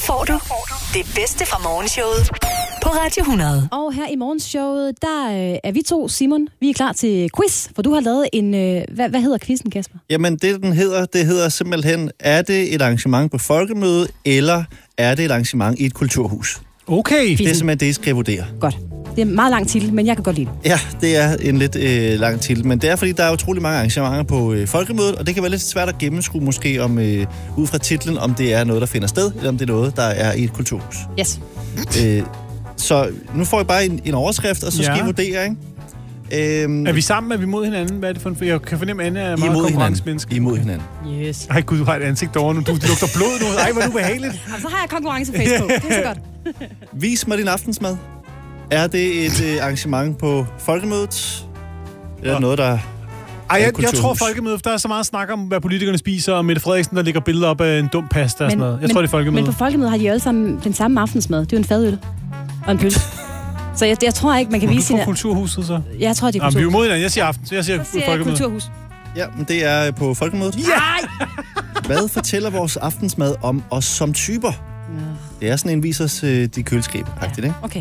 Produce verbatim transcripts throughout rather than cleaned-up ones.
får du det bedste fra morgenshowet på Radio hundrede. Og her i morgenshowet, der øh, er vi to, Simon. Vi er klar til quiz, for du har lavet en... Øh, hvad, hvad hedder quizzen, Kasper? Jamen, det den hedder, det hedder simpelthen, er det et arrangement på folkemøde, eller er det et arrangement i et kulturhus? Okay. Det er simpelthen det, I skal vurdere. Godt. Det er en meget lang titel, men jeg kan godt lide det. Ja, det er en lidt øh, lang titel, men det er, fordi der er utrolig mange arrangementer på øh, folkemødet, og det kan være lidt svært at gennemskue måske om, øh, ud fra titlen, om det er noget, der finder sted, eller om det er noget, der er i et kulturhus. Yes. Øh, så nu får I bare en, en overskrift, og så skal Ja. I vurdere, ikke? Øhm, Er vi sammen? Er vi mod hinanden? Hvad er det for en... Jeg kan fornemme, at Anne er I er meget mod konkurrencemenneske. hinanden. I er mod hinanden. Yes. Ej gud, du har et ansigt over nu. Du lugter blod nu. Ej, hvor er du behageligt. Og så har jeg konkurrenceface på. Det er så godt. Vis mig din aftensmad. Er det et øh, arrangement på folkemødet? Eller Ja. noget, der... Ej, et jeg, jeg kulturhus? tror folkemødet, der er så meget snak om, hvad politikerne spiser, og Mette Frederiksen, der lægger billeder op af en dum pasta og sådan noget. Jeg tror, det er folkemødet. Men på folkemødet har de jo alle sammen den samme aftensmad. Det er jo en fadøl og en pølse. Så jeg, jeg tror ikke, man kan Må vise du sine... på kulturhuset, så? Jeg tror, det er Jamen, vi er jo kulturhus. mod hinanden. Jeg siger aften, så jeg siger, Så siger jeg folkemødet. kulturhus. Ja, men det er på folkemødet. Ja! Hvad fortæller vores aftensmad om os som typer? Det er sådan en vis os øh, de køleskab-agtigt, ikke? Okay.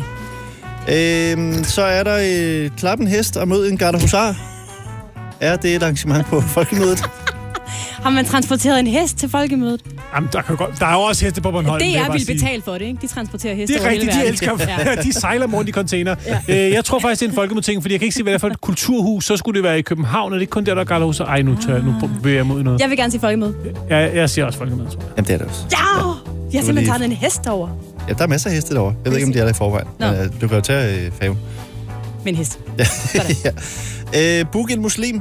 Øhm, så er der øh, klap en hest og mød en gardehusar. Er det et arrangement på folkemødet? Har man transporteret en hest til folkemødet? Jamen, der, kan godt, der er jo også heste på Bornholm. Det vil jeg er bare vil sige. betale for det, ikke? De transporterer heste Det er over hele rigtigt, de verden. elsker. Ja. De sejler rundt i container. Ja. Øh, jeg tror faktisk, det er en folkemødeting, fordi jeg kan ikke sige, hvad det er for et kulturhus. Så skulle det være i København, og det er ikke kun der, der er gardehus. Ej, nu, tør, nu vil jeg mod noget. Jeg vil gerne sige folkemøde. Jeg, jeg siger også folkemøde, tror jeg. Jamen, det er det også. Ja! Jeg har simpelthen taget en hest over. Ja, der er masser af heste derovre. Jeg ved ikke, om de er der i forvejen. Nå. Men, øh, du kan jo tage øh, færgen. Med en hest. ja. øh, Book en muslim.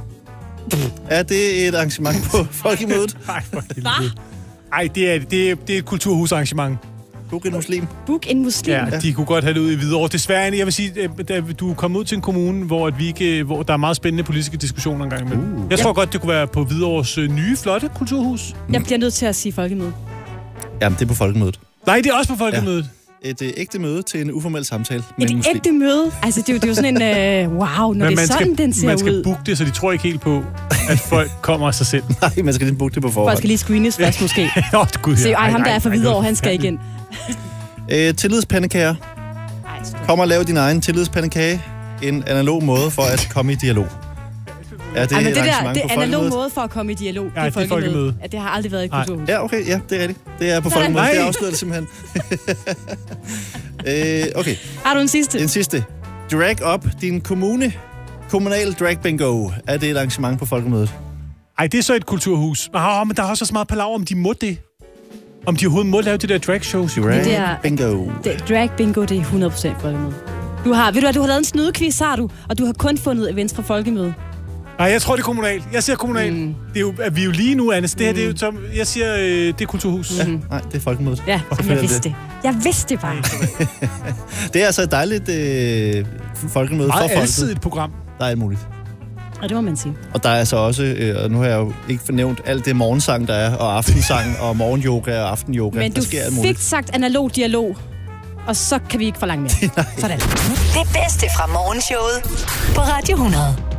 Er det et arrangement på folkemødet? Ej, for helvede. Ej, det er, det, er, det er et kulturhusarrangement. Book en muslim. Book en muslim. Ja, de kunne godt have det ud i Hvidovre. Desværre, jeg vil sige, at du er kommet ud til en kommune, hvor, at vi ikke, hvor der er meget spændende politiske diskussioner engang imellem. Uh. Jeg tror godt, det kunne være på Hvidovres øh, nye, flotte kulturhus. Jeg bliver nødt til at sige folkemøde. Jamen, det er på folkemødet. Nej, det er også på folkemødet. Ja. Et øh, ægte møde til en uformel samtale med Et en muslim. ægte møde. Altså, det er jo, det er jo sådan en... Øh, wow, når Men det er man sådan, skal, den ser man skal ud. booke det, så de tror ikke helt på, at folk kommer af sig selv. Nej, man skal lige booke det på forhånd. Folk skal lige screenes først, måske. Åh, oh, gud, Se, ej, ham der er for videre, han skal igen. Øh, tillidspandekager. Kom og lav din egen tillidspandekage. En analog måde for at komme i dialog. Er det Ej, men et det der, arrangement det på er en analog folkemødet? måde for at komme i dialog. Ja, det er folkemøde. At det har aldrig været i Nej. kulturhus. Ja, okay, ja, det er rigtigt. Det er på Sådan. folkemødet. Det Nej. afslører det simpelthen. øh, okay, Har du en sidste? en sidste. Drag up din kommune. Kommunal drag bingo. Er det et arrangement på folkemødet? Ej, det er så et kulturhus. Oh, men der er også så meget palaver, om de må det. Om de overhovedet må lave det der drag shows. Drag det er- bingo. Det, drag bingo, det er hundrede procent folkemøde. Du har, ved du hvad, du har lavet en snydequiz, har du, og du har kun fundet events fra folkemøde. Nej, jeg tror, det er kommunalt. Jeg siger kommunalt. Mm. Det er jo, er vi er jo lige nu, Anne. Det her, det er jo, som, jeg siger, øh, det er kulturhus. Ja, nej, det er folkemødet. Ja, Hvorfor jeg er vidste det? det. Jeg vidste det bare. Det er altså et dejligt øh, folkemøde Meget for folket. alsidigt program. Der er alt muligt. Og det må man sige. Og der er så også, øh, og nu har jeg jo ikke fornævnt alt det morgensang, der er, og aftensang, og morgenyoga og aftenyoga. Men der du sker alt fik muligt. sagt analog dialog, og så kan vi ikke forlange mere. Sådan. Det bedste fra morgenshowet på Radio hundrede.